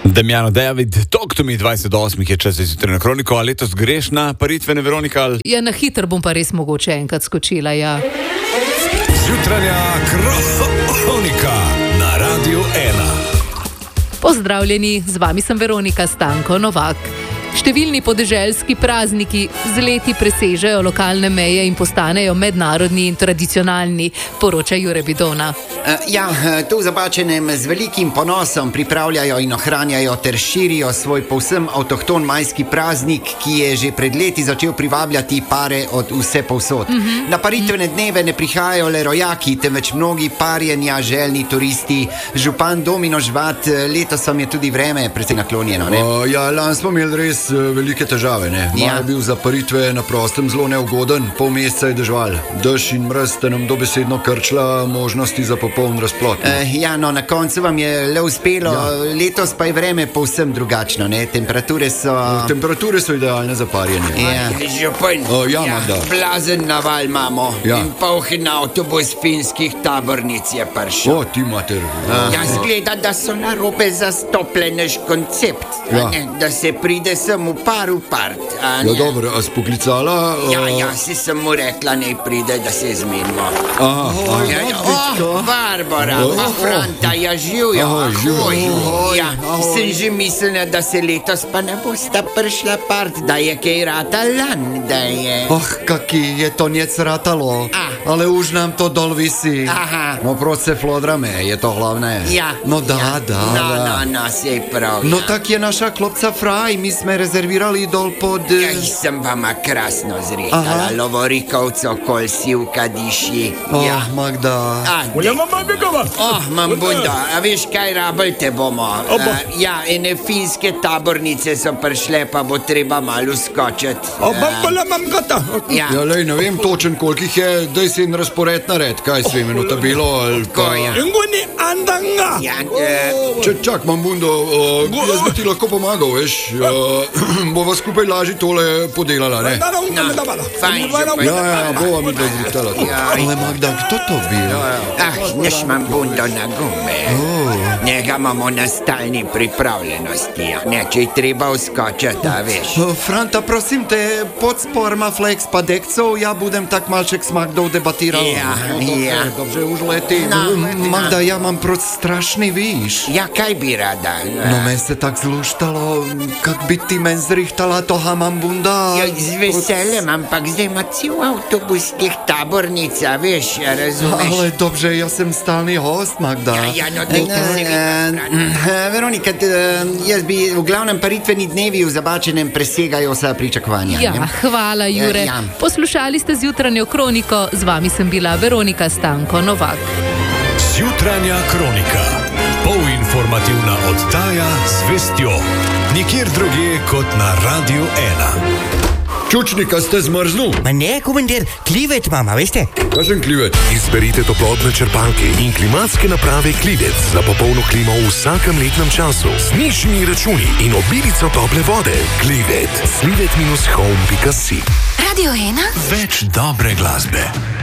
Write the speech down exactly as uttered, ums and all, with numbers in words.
Damjano David, talk to me, dvajset do osmih je čas za jutrajno kroniko, a letos greš na paritvene, Veronika? Ali... Ja, na hitro bom pa res mogoče enkrat skočila, ja. Jutranja kronika na Radiu ena. Pozdravljeni, z vami sem Veronika Stanko Novak. Številni podeželski prazniki z leti presežejo lokalne meje in postanejo mednarodni in tradicionalni, poroča Jure Bidona. Ja, tu v Zabačenem z velikim ponosom pripravljajo in ohranjajo ter širijo svoj povsem avtohton majski praznik, ki je že pred leti začel privabljati pare od vse povsod. Mm-hmm. Na paritvene dneve ne prihajajo le rojaki, temveč mnogi parjenja željni turisti. Župan Domino Žvat, letos vam je tudi vreme precej naklonjeno, ne? O, ja, lani smo imeli res velike težave, ne? Maj je bil za paritve na prostem zelo neugoden, pol meseca je dežval. Dež in mraz ste nam dobesedno krčila možnosti za popoln razplot. Uh, ja, no, na koncu vam je le uspelo, ja. Letos pa je vreme povsem drugačno, ne? Temperature so... Uh, temperature so idealne za parjenje. Ja. Župan, uh, ja, ja, blazen naval imamo, ja. In polhen avtobus finskih tabornic je prišel. O, ti mater. Uh. Ja, zgleda, da so narobe zastopljen naš koncept, ja. Da se pride sem v par v part. Ja, dobro, a spoklicala? Uh... Ja, ja, si sem mu rekla, ne pride, da se zmenimo. Aha, oh, ja, ja. Oh, Barbara, oh, pa Franta, ja, živjo, ahoj. Ja, sem že mislila, da se letos pa ne bosta prišla part, da je kaj ratalan, da je... Oh, kaki je to njec ratalo, ah. Ale už nam to dol visi. Aha. No, proč se flodrame, je to hlavné. Ja. No, da, ja. da, no, da. No, no, sej prav, No, ja. tak je naša klopca Fraj, mi sme rezervirali dol pod... Ja, sem vama krasno zretala, Lovorikovco, kol sivka diši. Oh, ja. Magda. Ah, oh, mam bunda, a veš kaj rabelte bomo? Uh, ja, ene finske tabornice so prišle, pa bo treba malo skočiti. Uh, ja, ja lej, ne vem točen, koliko jih je, daj si en razpored nared, kaj s vem, eno tabelo ali pa... Ja. Ja, uh, Če, čak, mam bundo, uh, jaz bi ti lahko pomagal, veš, uh, bova skupaj lažje tole podelala, ne? No, fajn, župan. Ja, ja, bova mi da zritala. Ja, Ale Magda, kdo to bil? ja, ja. Ah, neš mam bundo na gume. Oh. Njega imamo na stalni pripravljenosti. Ne, če je treba uskočiti, a veš. Oh, Franta, prosim te, pod sporma flex pa dekcov, ja budem tak malček s Magdou debatiral. Ja, ja. Dobře, už leti. No, Magda, ja mam proč strašný, víš? Ja, kaj bi rada? No, men se tak zluštalo, kak by ty men zrichtala toha mam bunda. Ja, z veseljem, ampak zdaj ima cel avtobus teh tabornic, a veš, ja, razumeš? Ale dobře, ja sem stalni host, Magda. Ja, ja, no, daj to se Uh, Veronika, t, uh, jaz bi v glavnem paritveni dnevi v Zabačenem presegajo vsa pričakovanja. Ja, ne? hvala, Jure. Ja, ja. Poslušali ste z jutranjo kroniko, z vami sem bila Veronika Stanko Novak. Jutranja kronika. Polinformativna oddaja z vestjo. Nikjer drugje kot na Radiu ena. Čučnika ste zmrznul? Ma ne, komandir, klivet mama, veste? Kakšen klivet? Izberite toplotne črpalke in klimatske naprave Klivec za popolno klimo v vsakem letnem času. Z nižjimi računi in obilico tople vode. Klivet. slivet dash home pika si. Radio ena? Več dobre glasbe.